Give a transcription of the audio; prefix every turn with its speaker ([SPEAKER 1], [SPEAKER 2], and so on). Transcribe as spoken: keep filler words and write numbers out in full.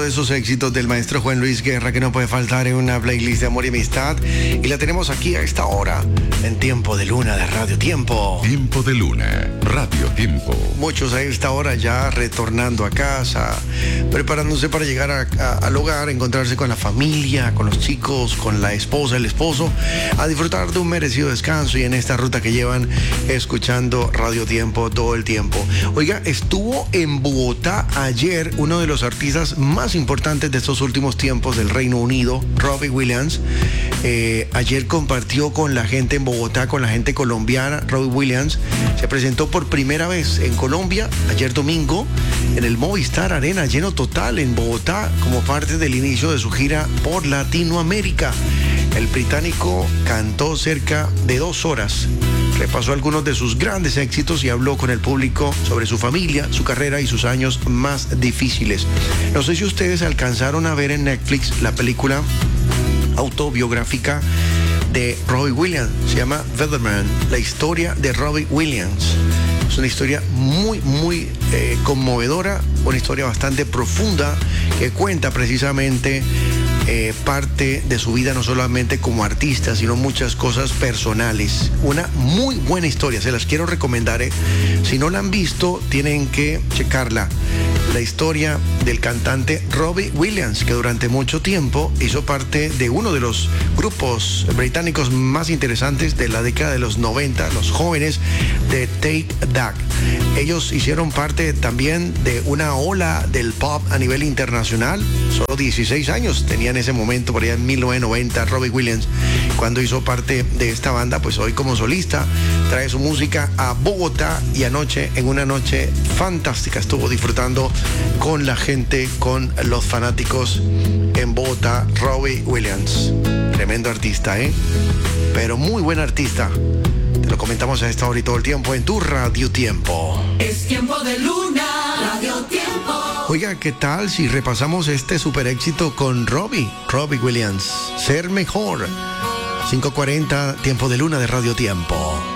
[SPEAKER 1] de esos éxitos del maestro Juan Luis Guerra que no puede faltar en una playlist de amor y amistad. Y la tenemos aquí a esta hora, en Tiempo de Luna de Radio Tiempo.
[SPEAKER 2] Tiempo de Luna, Radio Tiempo.
[SPEAKER 1] Muchos a esta hora ya retornando a casa, preparándose para llegar a, a, al hogar, encontrarse con la familia, con los chicos, con la esposa, el esposo, a disfrutar de un merecido descanso y en esta ruta que llevan escuchando Radio Tiempo todo el tiempo. Oiga, estuvo en Bogotá ayer uno de los artistas más importantes de estos últimos tiempos del Reino Unido, Robbie Williams. Eh, ayer compartió con la gente en Bogotá, con la gente colombiana. Robbie Williams se presentó por primera vez en Colombia ayer domingo en el Movistar Arena, lleno total en Bogotá, como parte del inicio de su gira por Latinoamérica. El británico cantó cerca de dos horas, repasó algunos de sus grandes éxitos y habló con el público sobre su familia, su carrera y sus años más difíciles. No sé si ustedes alcanzaron a ver en Netflix la película autobiográfica de Robbie Williams. Se llama Weatherman, la historia de Robbie Williams. Es una historia muy, muy eh, conmovedora, una historia bastante profunda que cuenta precisamente eh, parte de su vida, no solamente como artista, sino muchas cosas personales. Una muy buena historia, se las quiero recomendar. Eh. Si no la han visto, tienen que checarla. La historia del cantante Robbie Williams, que durante mucho tiempo hizo parte de uno de los grupos británicos más interesantes de la década de los noventa, los jóvenes de Take That. Ellos hicieron parte también de una ola del pop a nivel internacional. Solo dieciséis años tenía en ese momento, por allá en mil novecientos noventa, Robbie Williams, cuando hizo parte de esta banda. Pues hoy como solista trae su música a Bogotá y anoche, en una noche fantástica, estuvo disfrutando con la gente, con los fanáticos en Bogotá. Robbie Williams, tremendo artista, ¿eh? Pero muy buen artista. Te lo comentamos a esta hora y todo el tiempo en tu Radio Tiempo.
[SPEAKER 3] Es Tiempo de Luna, Radio Tiempo.
[SPEAKER 1] Oiga, ¿qué tal si repasamos este super éxito con Robbie, Robbie Williams? Ser mejor. cinco cuarenta, Tiempo de Luna de Radio Tiempo.